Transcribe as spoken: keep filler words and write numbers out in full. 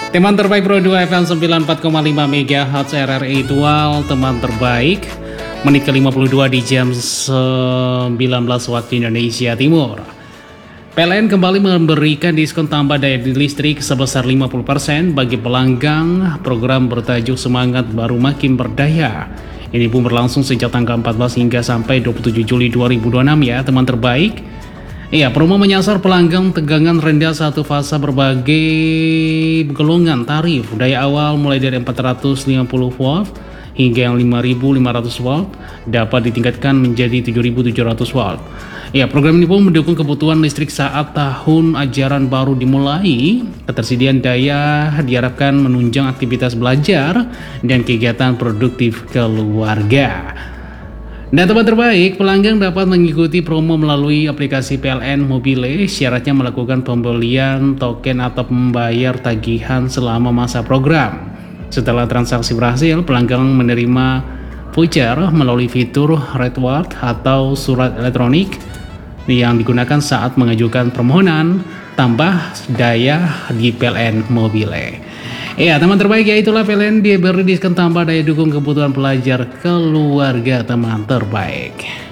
Teman terbaik Pro dua F M sembilan puluh empat koma lima MHz R R I Dual, teman terbaik menit ke lima puluh dua di jam sembilan belas waktu Indonesia Timur. P L N kembali memberikan diskon tambah daya listrik sebesar lima puluh persen bagi pelanggan program bertajuk Semangat Baru Makin Berdaya. Ini pun berlangsung sejak tanggal empat belas hingga sampai dua puluh tujuh Juli dua ribu dua puluh enam ya teman terbaik. Iya, promo menyasar pelanggan tegangan rendah satu fasa berbagai golongan tarif. Daya awal mulai dari empat ratus lima puluh volt hingga yang lima ribu lima ratus volt dapat ditingkatkan menjadi tujuh ribu tujuh ratus volt. Ya, program ini pun mendukung kebutuhan listrik saat tahun ajaran baru dimulai. Ketersediaan daya diharapkan menunjang aktivitas belajar dan kegiatan produktif keluarga. Dan teman terbaik, pelanggan dapat mengikuti promo melalui aplikasi P L N Mobile. Syaratnya melakukan pembelian token atau membayar tagihan selama masa program. Setelah transaksi berhasil, pelanggan menerima voucher melalui fitur reward atau surat elektronik yang digunakan saat mengajukan permohonan tambah daya di P L N Mobile. Ya, teman terbaik, ya itulah P L N diberi diskon tambah daya dukung kebutuhan pelajar keluarga teman terbaik.